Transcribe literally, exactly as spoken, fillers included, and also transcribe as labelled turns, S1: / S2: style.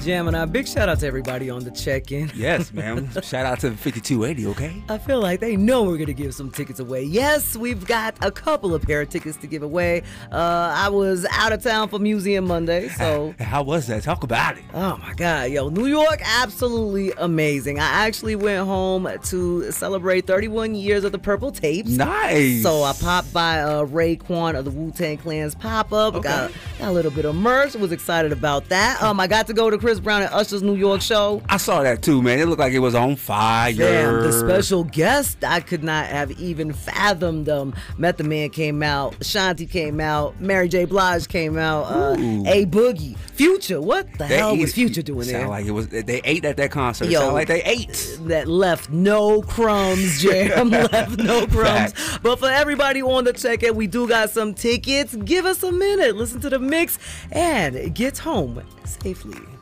S1: Gemini, big shout out to everybody on the check-in.
S2: Yes, man. Shout out to fifty-two eighty, okay?
S1: I feel like they know we're going to give some tickets away. Yes, we've got a couple of pair of tickets to give away. Uh, I was out of town for Museum Monday, so...
S2: How was that? Talk about it.
S1: Oh, my God. Yo, New York, absolutely amazing. I actually went home to celebrate thirty-one years of the Purple Tapes.
S2: Nice.
S1: So I popped by uh, Raekwon of the Wu-Tang Clan's pop-up.
S2: Okay.
S1: Got, got a little bit of merch. Was excited about that. Um, I got to go to Chris Brown and Usher's New York show.
S2: I saw that too, man. It looked like it was on fire.
S1: Damn, the special guest, I could not have even fathomed them. Method Man came out, Ashanti came out, Mary J. Blige came out, uh, A Boogie, Future. What the
S2: They
S1: hell
S2: eat-
S1: was Future doing
S2: sound
S1: there?
S2: like it was. They ate at that concert.
S1: Yo,
S2: Sound like they ate.
S1: That left no crumbs, Jam. Left no crumbs.
S2: Fact.
S1: But for everybody on the check-in, we do got some tickets. Give us a minute. Listen to the mix and get home safely.